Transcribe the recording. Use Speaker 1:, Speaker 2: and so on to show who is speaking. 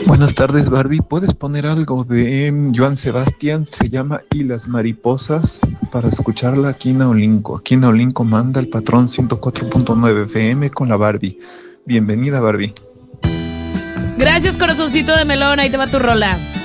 Speaker 1: Buenas tardes, Barbie. ¿Puedes poner algo de Joan Sebastián? Se llama Y las mariposas para escucharla aquí en Naolinco. Aquí en Naolinco manda el patrón 104.9 FM con la Barbie. Bienvenida, Barbie.
Speaker 2: Gracias, corazoncito de melón. Ahí te va tu rola.